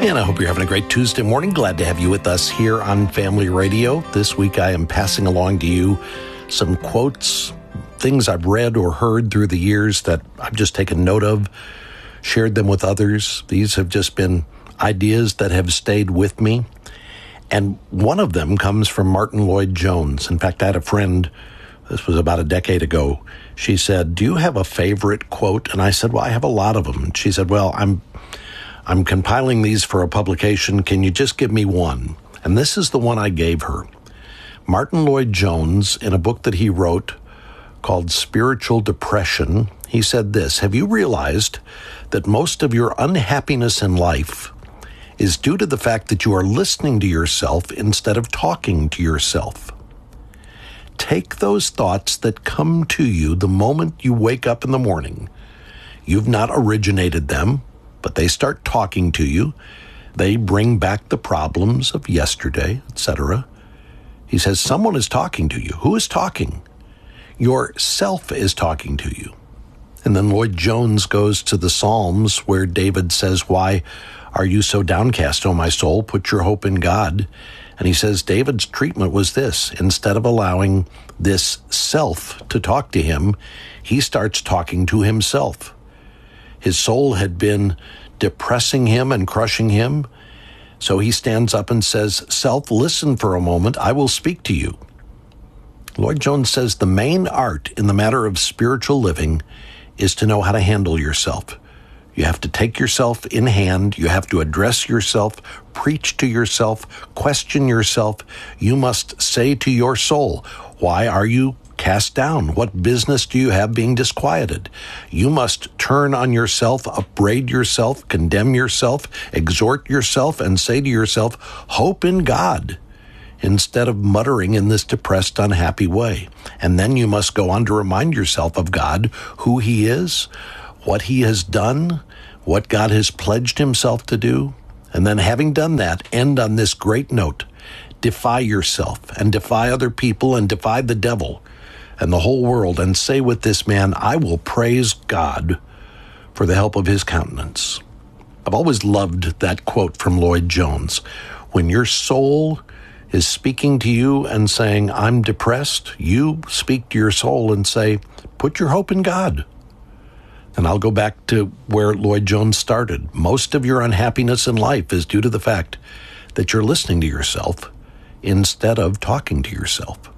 And I hope you're having a great Tuesday morning. Glad to have you with us here on Family Radio. This week I am passing along to you some quotes, things I've read or heard through the years that I've just taken note of, shared them with others. These have just been ideas that have stayed with me. And one of them comes from Martyn Lloyd-Jones. In fact, I had a friend, this was about a decade ago. She said, "Do you have a favorite quote?" And I said, "Well, I have a lot of them." She said, "Well, I'm compiling these for a publication. Can you just give me one?" And this is the one I gave her. Martyn Lloyd-Jones, in a book that he wrote called Spiritual Depression, he said this: "Have you realized that most of your unhappiness in life is due to the fact that you are listening to yourself instead of talking to yourself? Take those thoughts that come to you the moment you wake up in the morning. You've not originated them, but they start talking to you. They bring back the problems of yesterday, etc." He says, someone is talking to you. Who is talking? Your self is talking to you. And then Lloyd-Jones goes to the Psalms where David says, "Why are you so downcast, O my soul? Put your hope in God." And he says David's treatment was this: instead of allowing this self to talk to him, he starts talking to himself. His soul had been depressing him and crushing him. So he stands up and says, "Self, listen for a moment. I will speak to you." Lloyd-Jones says the main art in the matter of spiritual living is to know how to handle yourself. You have to take yourself in hand. You have to address yourself, preach to yourself, question yourself. You must say to your soul, "Why are you cast down? What business do you have being disquieted?" You must turn on yourself, upbraid yourself, condemn yourself, exhort yourself, and say to yourself, "Hope in God," instead of muttering in this depressed, unhappy way. And then you must go on to remind yourself of God, who He is, what He has done, what God has pledged Himself to do. And then having done that, end on this great note: defy yourself and defy other people and defy the devil and the whole world, and say with this man, "I will praise God for the help of His countenance." I've always loved that quote from Lloyd-Jones. When your soul is speaking to you and saying, "I'm depressed," you speak to your soul and say, "Put your hope in God." And I'll go back to where Lloyd-Jones started. Most of your unhappiness in life is due to the fact that you're listening to yourself instead of talking to yourself.